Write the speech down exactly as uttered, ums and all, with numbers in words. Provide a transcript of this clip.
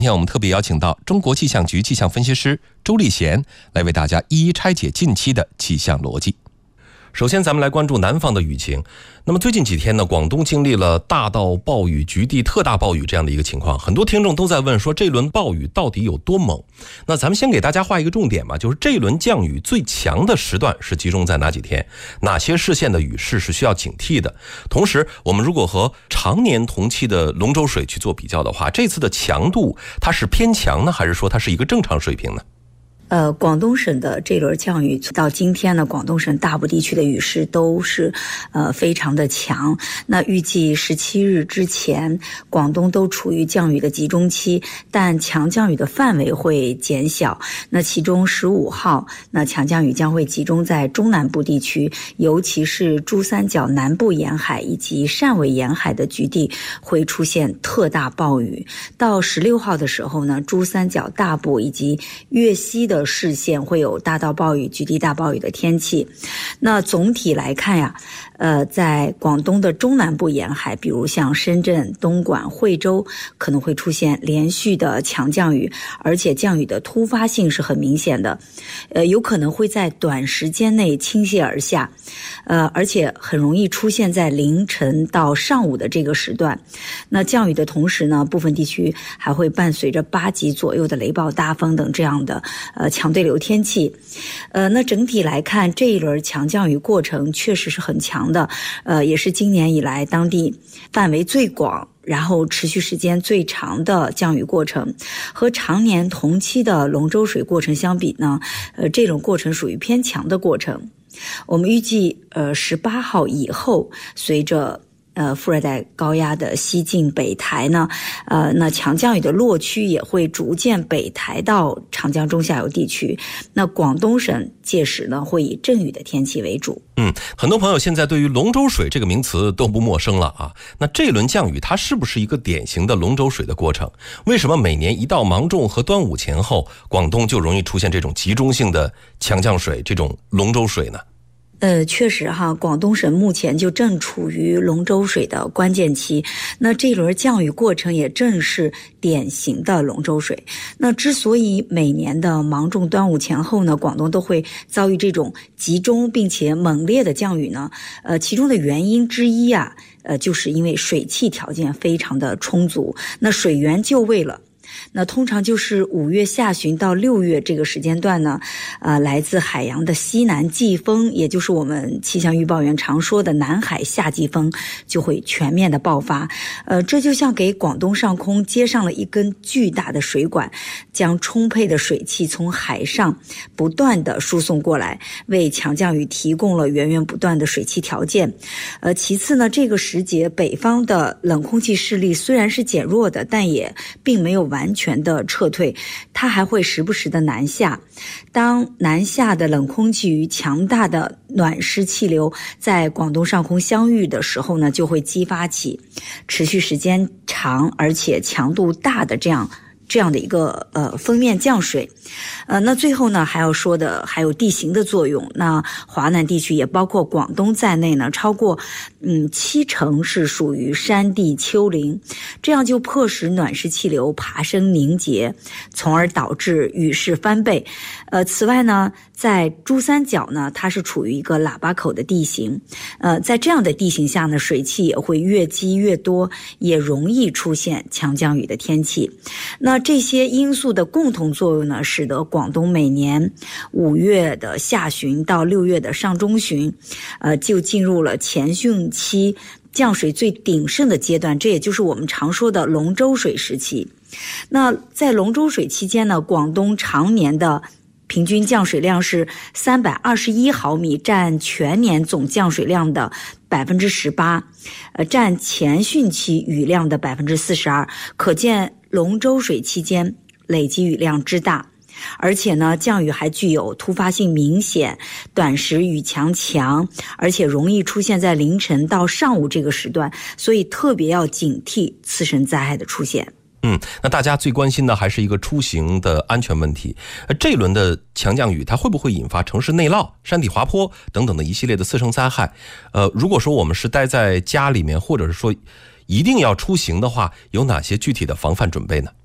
今天我们特别邀请到中国气象局气象分析师周立贤来为大家一一拆解近期的气象逻辑。首先咱们来关注南方的雨情。那么最近几天呢，广东经历了大到暴雨、局地特大暴雨这样的一个情况，很多听众都在问说这轮暴雨到底有多猛。那咱们先给大家画一个重点吧，就是这轮降雨最强的时段是集中在哪几天，哪些市县的雨势是需要警惕的。同时我们如果和常年同期的龙舟水去做比较的话，这次的强度它是偏强呢，还是说它是一个正常水平呢？ 呃，广东省的这轮降雨到今天呢，广东省大部地区的雨势都是呃非常的强。那预计十七日之前，广东都处于降雨的集中期，但强降雨的范围会减小。那其中十五号，那强降雨将会集中在中南部地区，尤其是珠三角南部沿海以及汕尾沿海的局地会出现特大暴雨。到十六号的时候呢，珠三角大部以及粤西的市县会有大到暴雨、局地大暴雨的天气。那总体来看呀，呃，在广东的中南部沿海，比如像深圳、东莞、惠州，可能会出现连续的强降雨，而且降雨的突发性是很明显的，呃，有可能会在短时间内倾泻而下，呃，而且很容易出现在凌晨到上午的这个时段。那降雨的同时呢，部分地区还会伴随着八级左右的雷暴、大风等这样的呃强对流天气。呃，那整体来看，这一轮强降雨过程确实是很强的，呃，也是今年以来当地范围最广，然后持续时间最长的降雨过程。和常年同期的龙舟水过程相比呢，呃，这种过程属于偏强的过程。我们预计，呃，十八号以后，随着呃，副热带高压的西进北抬呢，呃，那强降雨的落区也会逐渐北抬到长江中下游地区。那广东省届时呢，会以阵雨的天气为主。 嗯，很多朋友现在对于龙舟水这个名词都不陌生了啊。那这轮降雨它是不是一个典型的龙舟水的过程？为什么每年一到芒种和端午前后，广东就容易出现这种集中性的强降水，这种龙舟水呢？ 呃，确实哈，广东省目前就正处于龙舟水的关键期。那这轮降雨过程也正是典型的龙舟水。那之所以每年的芒种、端午前后呢，广东都会遭遇这种集中并且猛烈的降雨呢，呃，其中的原因之一啊，呃，就是因为水汽条件非常的充足，那水源就位了。那通常就是五月下旬到六月这个时间段呢，呃，来自海洋的西南季风，也就是我们气象预报员常说的南海夏季风，就会全面的爆发。呃，这就像给广东上空接上了一根巨大的水管，将充沛的水汽从海上不断的输送过来，为强降雨提供了源源不断的水汽条件。呃，其次呢，这个时节北方的冷空气势力虽然是减弱的，但也并没有完完全的撤退，它还会时不时的南下。当南下的冷空气与强大的暖湿气流在广东上空相遇的时候呢，就会激发起持续时间长而且强度大的这样这样的一个呃锋面降水。呃，那最后呢，还要说的还有地形的作用。那华南地区也包括广东在内呢，超过嗯七成是属于山地丘陵，这样就迫使暖湿气流爬升凝结，从而导致雨势翻倍。呃，此外呢，在珠三角呢，它是处于一个喇叭口的地形，呃，在这样的地形下呢，水汽也会越积越多，也容易出现强降雨的天气。那这些因素的共同作用呢，使得广东每年五月的下旬到六月的上中旬，呃，就进入了前汛期降水最鼎盛的阶段，这也就是我们常说的龙舟水时期。那在龙舟水期间呢，广东常年的平均降水量是三百二十一毫米，占全年总降水量的百分之十八，呃，占前汛期雨量的百分之四十二。可见龙舟水期间累积雨量之大。而且呢，降雨还具有突发性明显，短时雨强强，而且容易出现在凌晨到上午这个时段，所以特别要警惕次生灾害的出现。 嗯，那大家最关心的还是一个出行的安全问题。呃，这轮的强降雨它会不会引发城市内涝、山体滑坡等等的一系列的次生灾害？呃，如果说我们是待在家里面，或者是说一定要出行的话，有哪些具体的防范准备呢？